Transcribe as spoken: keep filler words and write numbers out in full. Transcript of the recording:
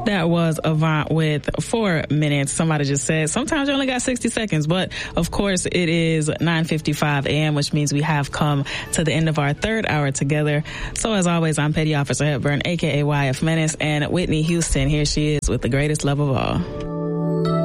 That was Avant with four minutes. Somebody just said, sometimes you only got sixty seconds, but of course it is nine fifty-five a.m., which means we have come to the end of our third hour together. So as always, I'm Petty Officer Hepburn, aka Y F Menace, and Whitney Houston. Here she is with the greatest love of all.